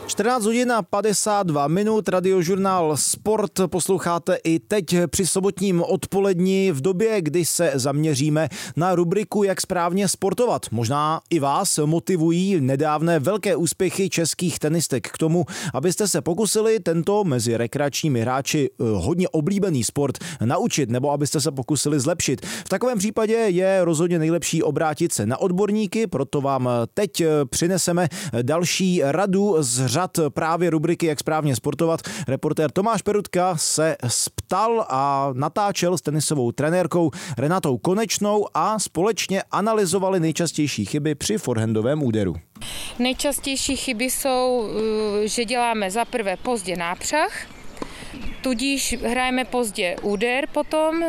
14 hodin a 52 minut, Radiožurnál Sport posloucháte i teď při sobotním odpoledni v době, kdy se zaměříme na rubriku Jak správně sportovat. Možná i vás motivují nedávné velké úspěchy českých tenistek k tomu, abyste se pokusili tento mezi rekreačními hráči hodně oblíbený sport naučit, nebo abyste se pokusili zlepšit. V takovém případě je rozhodně nejlepší obrátit se na odborníky, proto vám teď přineseme další radu z řad právě rubriky Jak správně sportovat. Reportér Tomáš Perutka se ptal a natáčel s tenisovou trenérkou Renatou Konečnou a společně analyzovali nejčastější chyby při forehandovém úderu. Nejčastější chyby jsou, že děláme za prvé pozdě nápřah, tudíž hrajeme pozdě úder, potom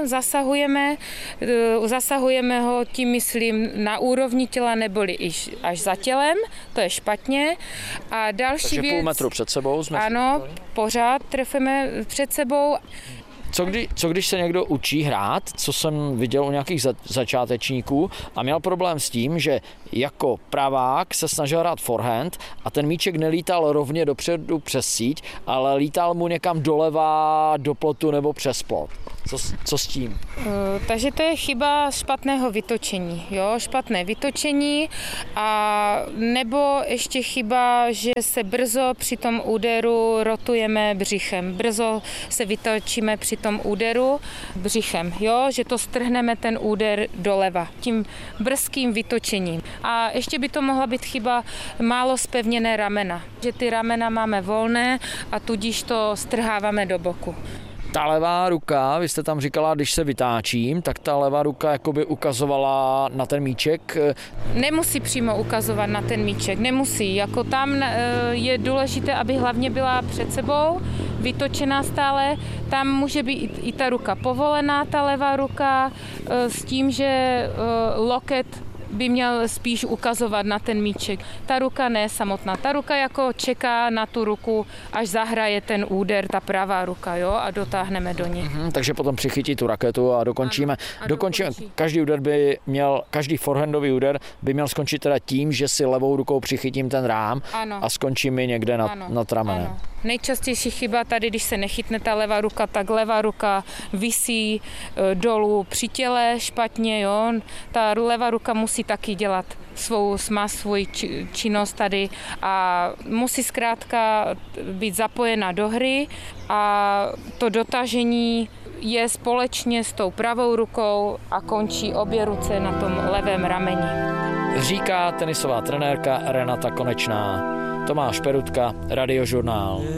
zasahujeme ho, tím myslím na úrovni těla neboli až za tělem, to je špatně. A další Takže věc, půl metru před sebou jsme. Ano, pořád trefujeme před sebou. Co když se někdo učí hrát, co jsem viděl u nějakých začátečníků a měl problém s tím, že jako pravák se snažil hrát forehand a ten míček nelítal rovně dopředu přes síť, ale lítal mu někam doleva, do plotu nebo přes plot. Co s tím? Takže to je chyba špatného vytočení, špatné vytočení a nebo ještě chyba, že se brzo při tom úderu rotujeme břichem, brzo se vytočíme při tom úderu břichem, že to strhneme ten úder doleva tím brzkým vytočením. A ještě by to mohla být chyba málo zpevněné ramena, že ty ramena máme volné a tudíž to strháváme do boku. Ta levá ruka, vy jste tam říkala, když se vytáčím, tak ta levá ruka jakoby ukazovala na ten míček. Nemusí přímo ukazovat na ten míček, nemusí. Jako tam je důležité, aby hlavně byla před sebou, vytočená stále. Tam může být i ta ruka povolená, ta levá ruka, s tím, že loket by měl spíš ukazovat na ten míček. Ta ruka ne samotná. Ta ruka jako čeká na tu ruku, až zahraje ten úder, ta pravá ruka, a dotáhneme do ní. Takže potom přichytí tu raketu a dokončíme. Každý forehandový úder by měl skončit teda tím, že si levou rukou přichytím ten rám a skončí mi někde nad ramenem. Ano. Nejčastější chyba tady, když se nechytne ta levá ruka, tak levá ruka visí dolů při těle špatně, Ta levá ruka musí taky dělat má svou činnost tady a musí zkrátka být zapojena do hry a to dotažení je společně s tou pravou rukou a končí obě ruce na tom levém rameni. Říká tenisová trenérka Renata Konečná. Tomáš Perutka, Radiožurnál.